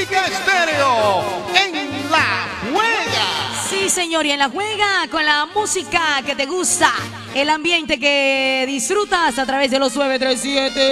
Música Estéreo en La Juega. Sí, señor, y en La Juega con la música que te gusta, el ambiente que disfrutas a través de los 937.